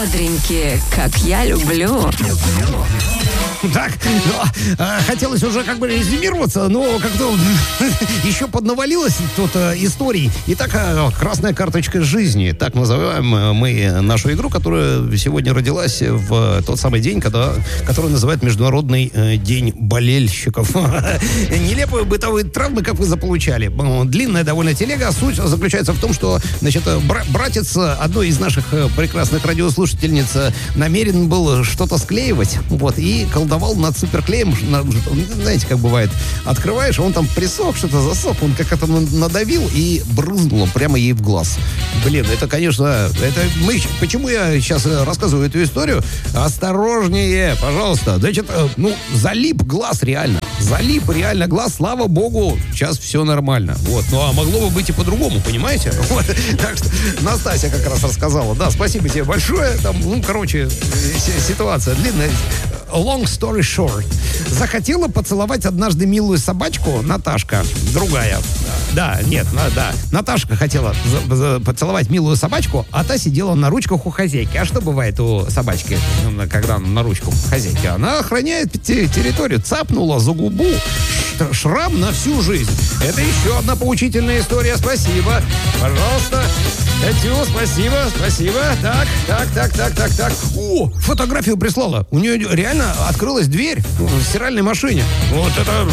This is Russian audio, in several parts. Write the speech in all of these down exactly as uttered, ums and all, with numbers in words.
Бодренькие, как я люблю. Так, ну, а, хотелось уже как бы резюмироваться, но как-то еще поднавалилось тут а, историй. Итак, а, красная карточка жизни. Так называем мы нашу игру, которая сегодня родилась в тот самый день, когда, который называют Международный э, день болельщиков. Нелепые бытовые травмы, как вы заполучали. Длинная довольно телега. Суть заключается в том, что, значит, бра- братец одной из наших прекрасных радиослушательниц намерен был что-то склеивать. Вот, и колдовал над суперклеем. Знаете, как бывает, открываешь, он там присох, что-то засох, он как-то надавил и брызнуло прямо ей в глаз. Блин, это, конечно, это мы, почему я сейчас рассказываю эту историю? Осторожнее, пожалуйста. Значит, ну, залип глаз реально. Залип реально глаз, слава богу, сейчас все нормально. Вот. Ну, а могло бы быть и по-другому, понимаете? Вот. Так что Настасья как раз рассказала. Да, спасибо тебе большое. Там, ну, короче, ситуация длинная. Long story short. Захотела поцеловать однажды милую собачку Наташка, другая. Да, нет, да. Наташка хотела за, за, поцеловать милую собачку, а та сидела на ручках у хозяйки. А что бывает у собачки, когда на ручку хозяйки? Она охраняет территорию. Цапнула за губу. Шрам на всю жизнь. Это еще одна поучительная история. Спасибо. Пожалуйста. Этю, спасибо, спасибо. Так, так, так, так, так, так. О, фотографию прислала. У нее реально открылась дверь в стиральной машине. Вот это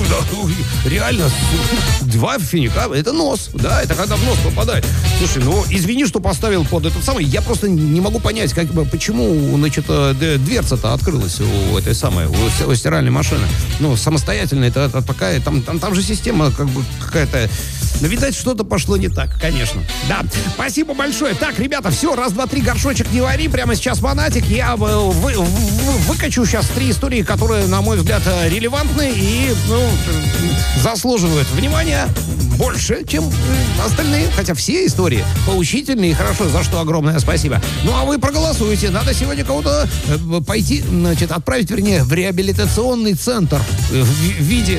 реально два финика. Это нос. Да, это когда в нос попадает. Слушай, ну, извини, что поставил под этот самый. Я просто не могу понять, как бы, почему, значит, дверца-то открылась у этой самой, у, у стиральной машины. Ну, самостоятельно это, это такая, там, там, там же система как бы какая-то. Но, видать, что-то пошло не так, конечно. Да, спасибо большое. Так, ребята, все, раз, два, три, горшочек не вари. Прямо сейчас фанатик. Я вы, вы, выкачу сейчас три истории, которые, на мой взгляд, релевантны и, ну, заслуживают внимания больше, чем остальные. Хотя все истории поучительные и хорошо, за что огромное спасибо. Ну, а вы проголосуйте. Надо сегодня кого-то пойти, значит, отправить, вернее, в реабилитационный центр в виде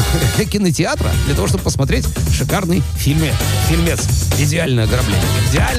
кинотеатра для того, чтобы посмотреть шикарный фильме, фильмец «Идеальное ограбление». Идеально.